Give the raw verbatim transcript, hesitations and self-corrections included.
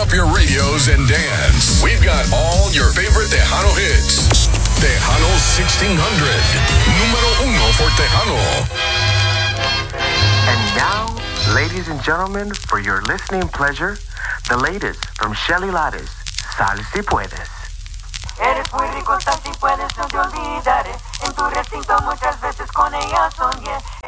up your radios and dance. We've got all your favorite Tejano hits. Tejano sixteen hundred. Número uno for Tejano. And now, ladies and gentlemen, for your listening pleasure, the latest from Shelly Lares, Sal Si Puedes. Eres muy rico, sal si puedes, no te olvidaré. En tu recinto muchas veces con ella soñé.